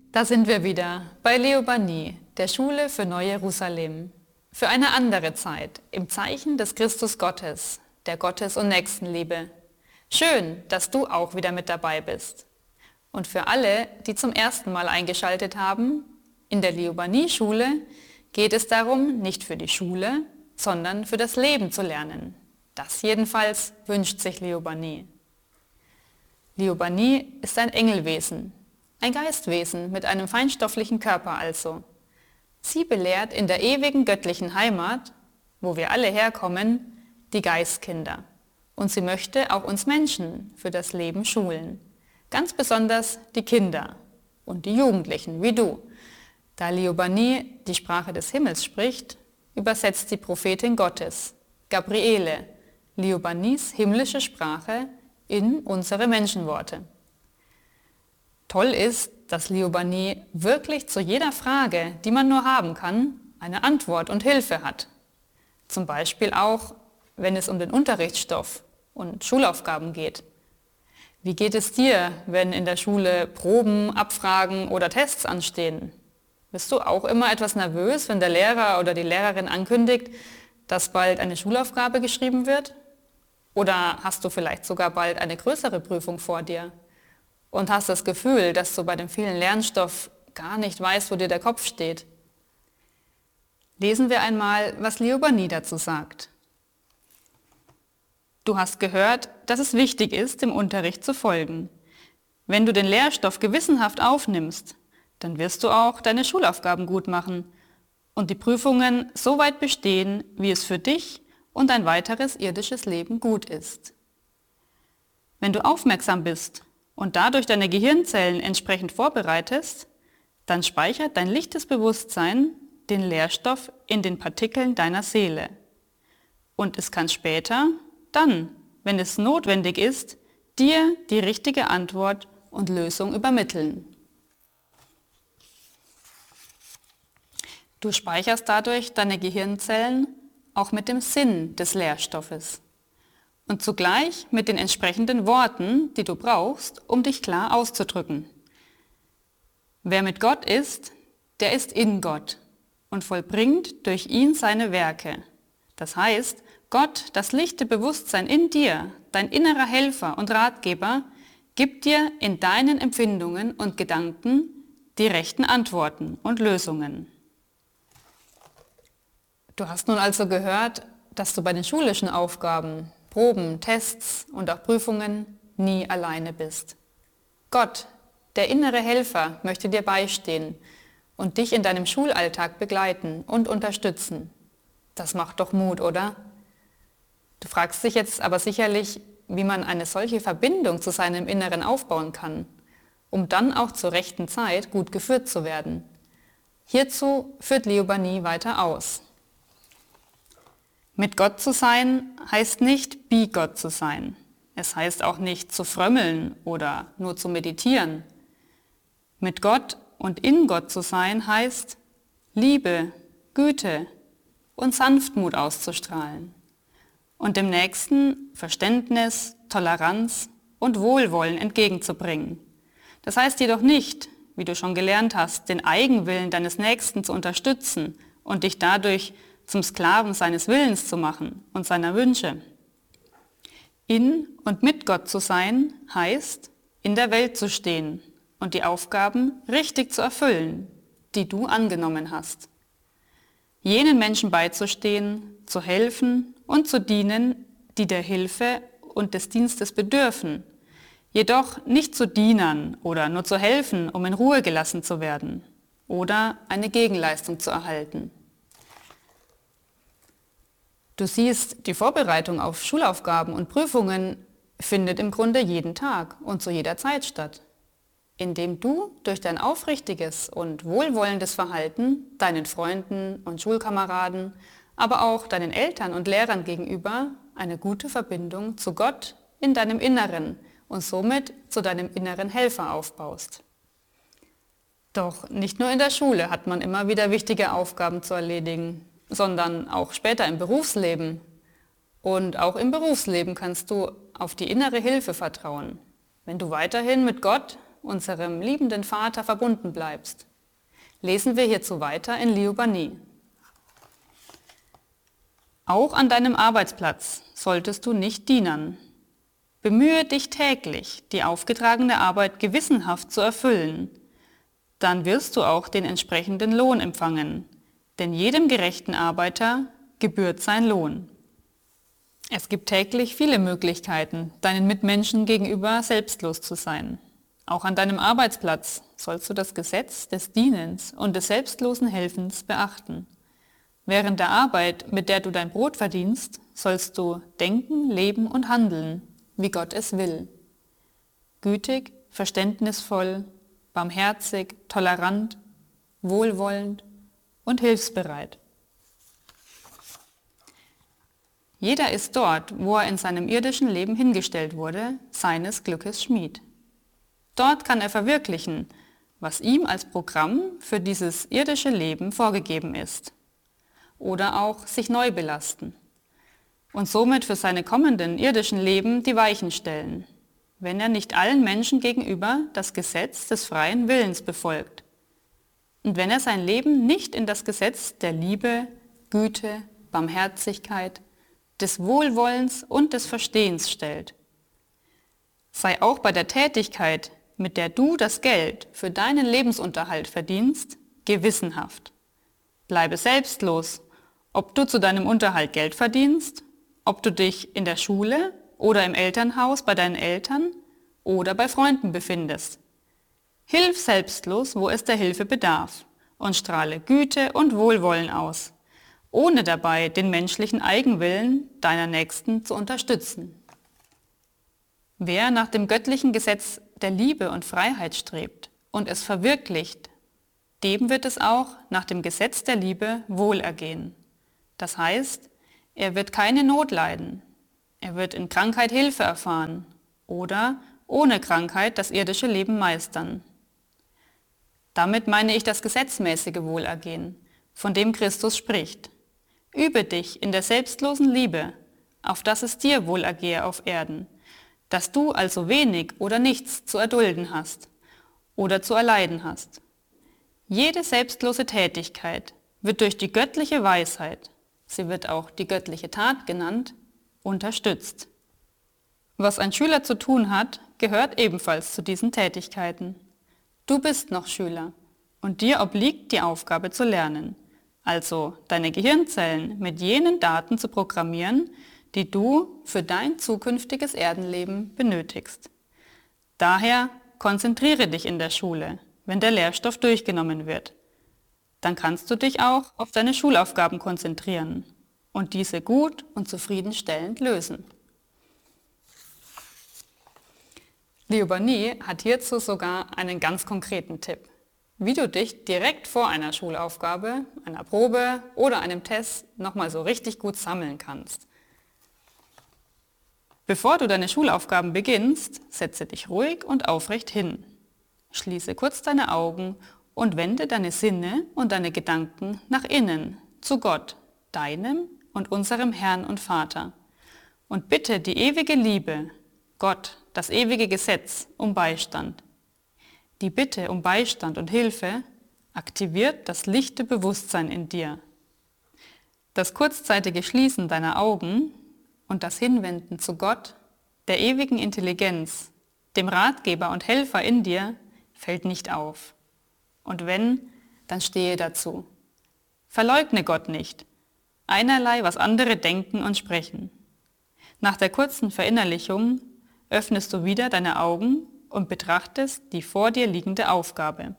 Da sind wir wieder bei Leobannie, der Schule für Neu-Jerusalem. Für eine andere Zeit, im Zeichen des Christus Gottes, der Gottes- und Nächstenliebe. Schön, dass du auch wieder mit dabei bist. Und für alle, die zum ersten Mal eingeschaltet haben, in der Leobannie-Schule geht es darum, nicht für die Schule, sondern für das Leben zu lernen. Das jedenfalls wünscht sich Leobannie. Leobannie ist ein Engelwesen, ein Geistwesen mit einem feinstofflichen Körper also. Sie belehrt in der ewigen göttlichen Heimat, wo wir alle herkommen, die Geistkinder. Und sie möchte auch uns Menschen für das Leben schulen. Ganz besonders die Kinder und die Jugendlichen wie du. Da Leobannie die Sprache des Himmels spricht, übersetzt die Prophetin Gottes, Gabriele, Leobannies himmlische Sprache in unsere Menschenworte. Toll ist, dass Leobannie wirklich zu jeder Frage, die man nur haben kann, eine Antwort und Hilfe hat. Zum Beispiel auch, wenn es um den Unterrichtsstoff und Schulaufgaben geht. Wie geht es dir, wenn in der Schule Proben, Abfragen oder Tests anstehen? Bist du auch immer etwas nervös, wenn der Lehrer oder die Lehrerin ankündigt, dass bald eine Schulaufgabe geschrieben wird? Oder hast du vielleicht sogar bald eine größere Prüfung vor dir? Und hast das Gefühl, dass du bei dem vielen Lernstoff gar nicht weißt, wo dir der Kopf steht. Lesen wir einmal, was Leobannie dazu sagt. Du hast gehört, dass es wichtig ist, dem Unterricht zu folgen. Wenn du den Lehrstoff gewissenhaft aufnimmst, dann wirst du auch deine Schulaufgaben gut machen und die Prüfungen so weit bestehen, wie es für dich und dein weiteres irdisches Leben gut ist. Wenn du aufmerksam bist und dadurch deine Gehirnzellen entsprechend vorbereitest, dann speichert dein lichtes Bewusstsein den Lehrstoff in den Partikeln deiner Seele. Und es kann später, dann, wenn es notwendig ist, dir die richtige Antwort und Lösung übermitteln. Du speicherst dadurch deine Gehirnzellen auch mit dem Sinn des Lehrstoffes und zugleich mit den entsprechenden Worten, die du brauchst, um dich klar auszudrücken. Wer mit Gott ist, der ist in Gott und vollbringt durch ihn seine Werke. Das heißt, Gott, das lichte Bewusstsein in dir, dein innerer Helfer und Ratgeber, gibt dir in deinen Empfindungen und Gedanken die rechten Antworten und Lösungen. Du hast nun also gehört, dass du bei den schulischen Aufgaben, Proben, Tests und auch Prüfungen nie alleine bist. Gott, der innere Helfer, möchte dir beistehen und dich in deinem Schulalltag begleiten und unterstützen. Das macht doch Mut, oder? Du fragst dich jetzt aber sicherlich, wie man eine solche Verbindung zu seinem Inneren aufbauen kann, um dann auch zur rechten Zeit gut geführt zu werden. Hierzu führt Leobannie weiter aus. Mit Gott zu sein heißt nicht, wie Gott zu sein. Es heißt auch nicht zu frömmeln oder nur zu meditieren. Mit Gott und in Gott zu sein heißt, Liebe, Güte und Sanftmut auszustrahlen und dem Nächsten Verständnis, Toleranz und Wohlwollen entgegenzubringen. Das heißt jedoch nicht, wie du schon gelernt hast, den Eigenwillen deines Nächsten zu unterstützen und dich dadurch zum Sklaven seines Willens zu machen und seiner Wünsche. In und mit Gott zu sein heißt, in der Welt zu stehen und die Aufgaben richtig zu erfüllen, die du angenommen hast. Jenen Menschen beizustehen, zu helfen und zu dienen, die der Hilfe und des Dienstes bedürfen, jedoch nicht zu Dienern oder nur zu helfen, um in Ruhe gelassen zu werden oder eine Gegenleistung zu erhalten. Du siehst, die Vorbereitung auf Schulaufgaben und Prüfungen findet im Grunde jeden Tag und zu jeder Zeit statt, indem du durch dein aufrichtiges und wohlwollendes Verhalten deinen Freunden und Schulkameraden, aber auch deinen Eltern und Lehrern gegenüber eine gute Verbindung zu Gott in deinem Inneren und somit zu deinem inneren Helfer aufbaust. Doch nicht nur in der Schule hat man immer wieder wichtige Aufgaben zu erledigen, sondern auch später im Berufsleben. Und auch im Berufsleben kannst du auf die innere Hilfe vertrauen. Wenn du weiterhin mit Gott, unserem liebenden Vater, verbunden bleibst. Lesen wir hierzu weiter in Liubanī. Auch an deinem Arbeitsplatz solltest du nicht dienern. Bemühe dich täglich, die aufgetragene Arbeit gewissenhaft zu erfüllen. Dann wirst du auch den entsprechenden Lohn empfangen, denn jedem gerechten Arbeiter gebührt sein Lohn. Es gibt täglich viele Möglichkeiten, deinen Mitmenschen gegenüber selbstlos zu sein. Auch an deinem Arbeitsplatz sollst du das Gesetz des Dienens und des selbstlosen Helfens beachten. Während der Arbeit, mit der du dein Brot verdienst, sollst du denken, leben und handeln, wie Gott es will. Gütig, verständnisvoll, barmherzig, tolerant, wohlwollend und hilfsbereit. Jeder ist dort, wo er in seinem irdischen Leben hingestellt wurde, seines Glückes Schmied. Dort kann er verwirklichen, was ihm als Programm für dieses irdische Leben vorgegeben ist. Oder auch sich neu belasten und somit für seine kommenden irdischen Leben die Weichen stellen, wenn er nicht allen Menschen gegenüber das Gesetz des freien Willens befolgt und wenn er sein Leben nicht in das Gesetz der Liebe, Güte, Barmherzigkeit, des Wohlwollens und des Verstehens stellt. Sei auch bei der Tätigkeit, mit der du das Geld für deinen Lebensunterhalt verdienst, gewissenhaft. Bleibe selbstlos, ob du zu deinem Unterhalt Geld verdienst, ob du dich in der Schule oder im Elternhaus bei deinen Eltern oder bei Freunden befindest. Hilf selbstlos, wo es der Hilfe bedarf, und strahle Güte und Wohlwollen aus, ohne dabei den menschlichen Eigenwillen deiner Nächsten zu unterstützen. Wer nach dem göttlichen Gesetz der Liebe und Freiheit strebt und es verwirklicht, dem wird es auch nach dem Gesetz der Liebe wohlergehen. Das heißt, er wird keine Not leiden, er wird in Krankheit Hilfe erfahren oder ohne Krankheit das irdische Leben meistern. Damit meine ich das gesetzmäßige Wohlergehen, von dem Christus spricht. Übe dich in der selbstlosen Liebe, auf dass es dir wohlergehe auf Erden, dass du also wenig oder nichts zu erdulden hast oder zu erleiden hast. Jede selbstlose Tätigkeit wird durch die göttliche Weisheit, sie wird auch die göttliche Tat genannt, unterstützt. Was ein Schüler zu tun hat, gehört ebenfalls zu diesen Tätigkeiten. Du bist noch Schüler und dir obliegt die Aufgabe zu lernen, also deine Gehirnzellen mit jenen Daten zu programmieren, die du für dein zukünftiges Erdenleben benötigst. Daher konzentriere dich in der Schule, wenn der Lehrstoff durchgenommen wird. Dann kannst du dich auch auf deine Schulaufgaben konzentrieren und diese gut und zufriedenstellend lösen. Liubanī hat hierzu sogar einen ganz konkreten Tipp, wie du dich direkt vor einer Schulaufgabe, einer Probe oder einem Test nochmal so richtig gut sammeln kannst. Bevor du deine Schulaufgaben beginnst, setze dich ruhig und aufrecht hin. Schließe kurz deine Augen und wende deine Sinne und deine Gedanken nach innen, zu Gott, deinem und unserem Herrn und Vater. Und bitte die ewige Liebe, Gott, das ewige Gesetz, um Beistand. Die Bitte um Beistand und Hilfe aktiviert das lichte Bewusstsein in dir. Das kurzzeitige Schließen deiner Augen und das Hinwenden zu Gott, der ewigen Intelligenz, dem Ratgeber und Helfer in dir, fällt nicht auf. Und wenn, dann stehe dazu. Verleugne Gott nicht, einerlei, was andere denken und sprechen. Nach der kurzen Verinnerlichung öffnest du wieder deine Augen und betrachtest die vor dir liegende Aufgabe.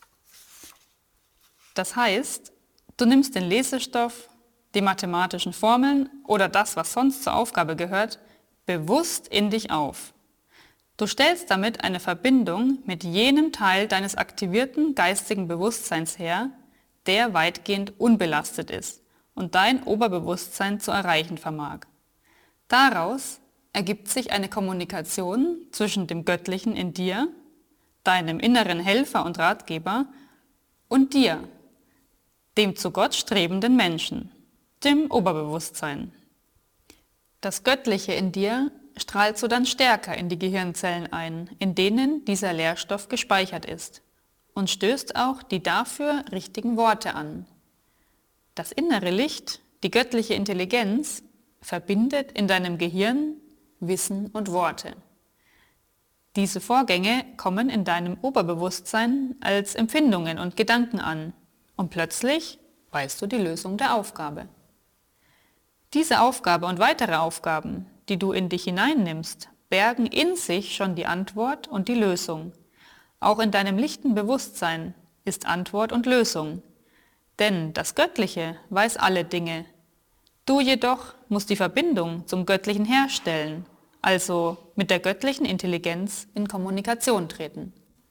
Das heißt, du nimmst den Lesestoff, die mathematischen Formeln oder das, was sonst zur Aufgabe gehört, bewusst in dich auf. Du stellst damit eine Verbindung mit jenem Teil deines aktivierten geistigen Bewusstseins her, der weitgehend unbelastet ist und dein Oberbewusstsein zu erreichen vermag. Daraus ergibt sich eine Kommunikation zwischen dem Göttlichen in dir, deinem inneren Helfer und Ratgeber, und dir, dem zu Gott strebenden Menschen, dem Oberbewusstsein. Das Göttliche in dir strahlst du dann stärker in die Gehirnzellen ein, in denen dieser Lehrstoff gespeichert ist, und stößt auch die dafür richtigen Worte an. Das innere Licht, die göttliche Intelligenz, verbindet in deinem Gehirn Wissen und Worte. Diese Vorgänge kommen in deinem Oberbewusstsein als Empfindungen und Gedanken an und plötzlich weißt du die Lösung der Aufgabe. Diese Aufgabe und weitere Aufgaben, die du in dich hineinnimmst, bergen in sich schon die Antwort und die Lösung. Auch in deinem lichten Bewusstsein ist Antwort und Lösung. Denn das Göttliche weiß alle Dinge. Du jedoch musst die Verbindung zum Göttlichen herstellen, also mit der göttlichen Intelligenz in Kommunikation treten.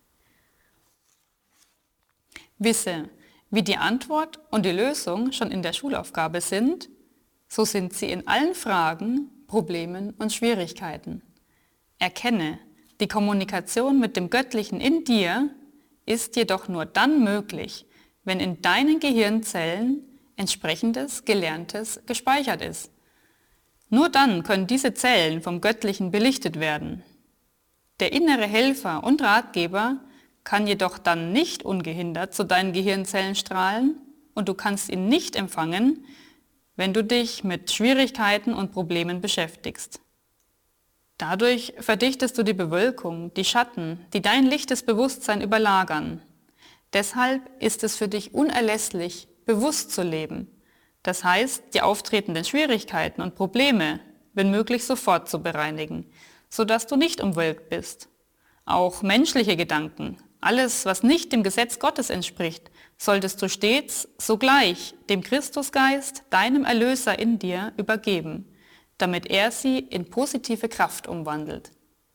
Wisse, wie die Antwort und die Lösung schon in der Schulaufgabe sind, so sind sie in allen Fragen, Problemen und Schwierigkeiten. Erkenne, die Kommunikation mit dem Göttlichen in dir ist jedoch nur dann möglich, wenn in deinen Gehirnzellen entsprechendes Gelerntes gespeichert ist. Nur dann können diese Zellen vom Göttlichen belichtet werden. Der innere Helfer und Ratgeber kann jedoch dann nicht ungehindert zu deinen Gehirnzellen strahlen und du kannst ihn nicht empfangen, wenn du dich mit Schwierigkeiten und Problemen beschäftigst. Dadurch verdichtest du die Bewölkung, die Schatten, die dein lichtes Bewusstsein überlagern. Deshalb ist es für dich unerlässlich, bewusst zu leben. Das heißt, die auftretenden Schwierigkeiten und Probleme, wenn möglich, sofort zu bereinigen, sodass du nicht umwölkt bist. Auch menschliche Gedanken, alles, was nicht dem Gesetz Gottes entspricht, solltest du stets sogleich dem Christusgeist, deinem Erlöser in dir, übergeben, damit er sie in positive Kraft umwandelt.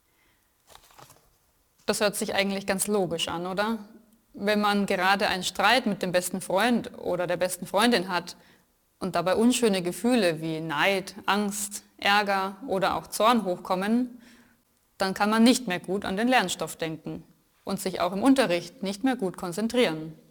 Das hört sich eigentlich ganz logisch an, oder? Wenn man gerade einen Streit mit dem besten Freund oder der besten Freundin hat und dabei unschöne Gefühle wie Neid, Angst, Ärger oder auch Zorn hochkommen, dann kann man nicht mehr gut an den Lernstoff denken und sich auch im Unterricht nicht mehr gut konzentrieren.